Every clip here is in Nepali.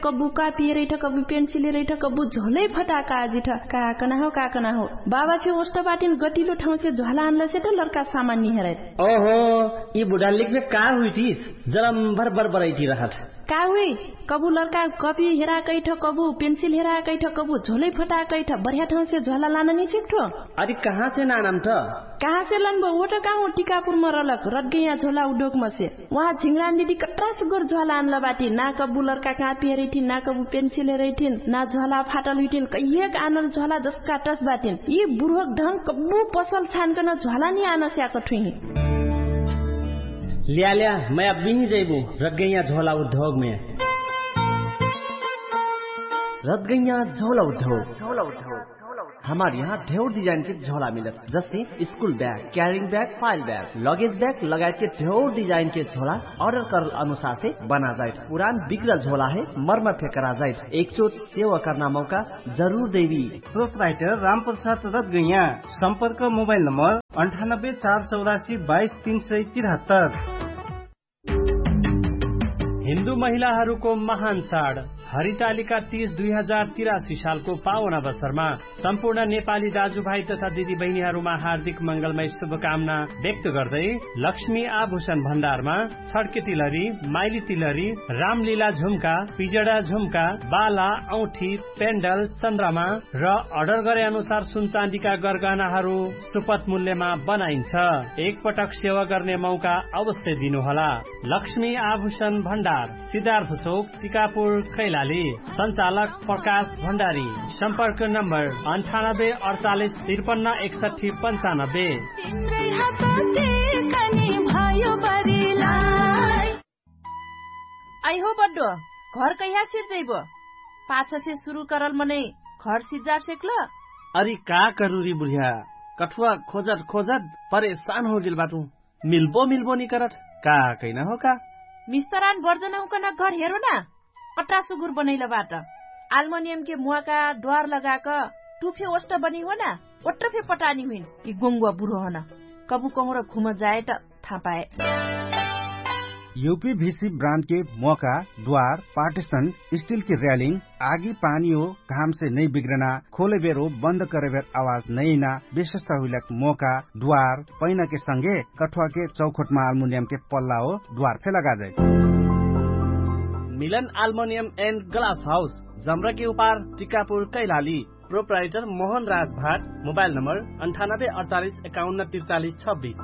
कबू कापी रैठ कबू पेन्सिल रैठ कबू झोलै फटाका जिठ काकना हो बाबा के ओष्ट बाटिन गटिलो ठाउँ से झोला आनला से त लड़का सामान नि हेरै ओहो ई बुढा लिखबे का हुई थी जरम भर बरबरै थी रहत का हुई कबू लड़का कॉपी हेरा कैठ कबू पेन्सिल हेरा कैठ कबू झोलै फटा कैठ बढ़िया ठाउँ से झोला लान नि छिक्ठो अरे कहाँ से नाम त कहाँ से लनबो वो त कहाँ टीकापुर में रलक रटगैया झोला उडोक में से वहाँ झिंगरान दीदी कट्रा सुगर झोला आनला बाटी ना कबू लड़का कापी हेरैठिन ना कबू पेन्सिल हेरैठिन ना झोला फाटल हुइठिन कहिएक आनल झोला जसका टस बाटिन यी बुढोक ढंग कबू पसल छानकन झोला नि आन स्याक ठुही लिया मैं अब भी नहीं जाइबू रटगैया झोला उद्योग में रटगैया झोला उद्योग हमारे यहाँ ढेर डिजाइन के झोला मिलत जैसे school bag carrying bag file bag luggage bag लगायत के ढेर डिजाइन के झोला ऑर्डर कर अनुसार से बना जाए पुरान बिगड़ल झोला है मरम्मत करा जाए एक चोट सेवा करना मौका जरूर देवी प्रोपराइटर रामप्रसाद रटगैया संपर्क मोबाइल नंबर 9848422373 हिन्दू महिलाहरूको महान चाड हरितालिका 30-2083 सालको पावन अवसरमा सम्पूर्ण नेपाली दाजुभाइ तथा दिदी बहिनीहरूमा हार्दिक मंगलमय शुभकामना व्यक्त गर्दै लक्ष्मी आभूषण भण्डारमा छड्के तिलरी माइली तिलरी रामलीला झुम्का पिजडा झुम्का बाला औठी पेन्डल चन्द्रमा र अर्डर गरे अनुसार सुन चाँदीका गरगहनाहरू सुपथ मूल्यमा बनाइन्छ एक पटक सेवा गर्ने मौका अवश्य दिनुहोला लक्ष्मी आभूषण भण्डार सिद्धार्थ चौक टिकापुर कैलाली संचालक प्रकाश भण्डारी सम्पर्क नम्बर 9848535390 आई हो बड्डो घर कहिया सिर जइबो पाछा से शुरू करल मने घर सिजार सेक्ल अरे का करू री बुढ़िया कठुआ खोजत परेशान हो गेल बाटू मिल्बो नि करत का कैना हो का मिस्तरान वर्जनाउकन घर हेरो न कट्रा सुगुर बनैला बाट आल्मुनियम के मुआका द्वार लगाक टुफे ओष्ट बनी हो न ओट्रफे पटानी हुइन कि गोंगुवा बुढो हन कबु कहूँ घुम जाए त थाहा पाए यूपीवीसी ब्रांड के मौका द्वार पार्टीशन स्टील की रेलिंग आगी पानी हो घाम से नहीं बिगड़ना खोले बेर हो बंद करे बेर आवाज नहीं ना विशेषता हुई मौका द्वार पैना के संगे कठुआ के चौखट में अल्मुनियम के पल्ला हो द्वार पे लगा they Milan aluminium and glass house जमरा के ऊपर टिकापुर कैलाली प्रोपराइटर मोहन राज भाट मोबाइल नंबर 9848514326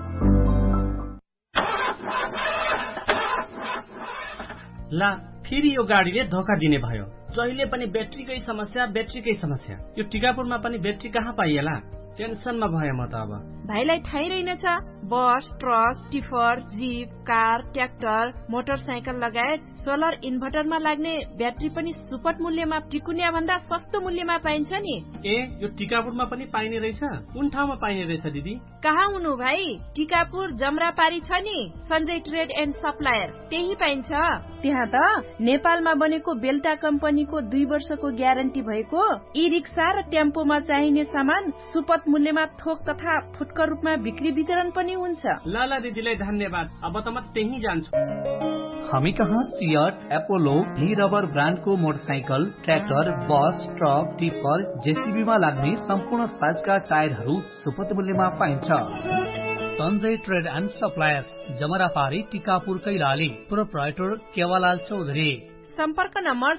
ला फेरि यो गाडीले धोका दिने भयो जहिले पनि ब्याट्रीकै समस्या यो टिकापुरमा पनि ब्याट्री कहाँ पाइएला टेन्सनमा भए म त अब भाइलाई थाहै रहेनछ bus truck tipper jeep car tractor motorcycle लगायत सोलर इन्भर्टरमा लाग्ने ब्याट्री पनि सुपथ मूल्यमा टिकुनिया भन्दा सस्तो मूल्यमा पाइन्छ नि ए यो टिकापुरमा पनि पाइने रहेछ कुन ठाउँमा पाइने रहेछ दिदी कहाँ हुनु भाइ टिकापुर जमरापारी छ नि सञ्जय ट्रेड एन्ड सप्लायर त्यही पाइन्छ त्यहाँ त नेपालमा बनेको बेल्टा कम्पनीको 2 वर्षको ग्यारेन्टी भएको ई रिक्सा र टेम्पोमा चाहिने सामान सुपथ मूल्यमा थोक तथा फुटकर रूपमा बिक्री वितरण पनि हुन्छ लाला दिदीलाई धन्यवाद अब त म त्यही जान्छु हामी कहाँ सियट एपोलो ली रबर ब्रांड को motorcycle tractor bus truck tipper JCB में लाग्ने सम्पूर्ण साइज का टायरहरू सुपथ मूल्यमा पाइन्छ Sanjay trade and suppliers जमरापारी Tikapur Kailali proprietor केवालाल Chaudhary सम्पर्क नम्बर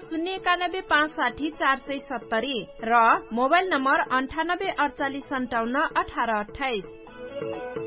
091560470 र मोबाइल नम्बर 9848571828